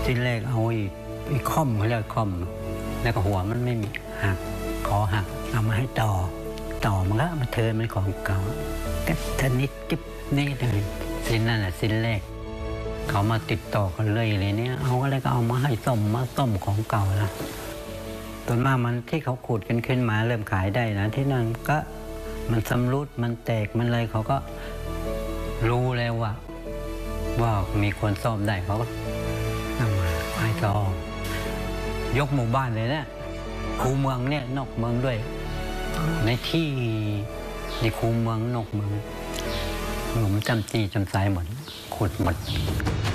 ชิ้นแรกเอาอีค่อมเขาเรียกค่อมแล้วก็หัวมันไม่มีหักคอหักเอามาให้ต่อมันก็มาเทินมันของเก่าก็ทนิดจิ๊บนี่เลยชิ้นนั่นแหละชิ้นแรกเขามาติดต่อกันเลยเนี่ยเอาอะไรก็เอามาให้ต้มของเก่าละส่วนมากมันที่เขาขูดกันขึ้นมาเริ่มขายได้นะที่นั่นก็มันสำรุดมันแตกมันเลยเขาก็รู้แล้วว่ามีคนซ่อมได้เขาก็นำมาให้ซ่อมยกหมู่บ้านเลยนะคูเมืองเนี่ยนอกเมืองด้วยในที่ในคูเมืองนอกเมืองหนุ่มจำจีจำสายหมดขุดหมด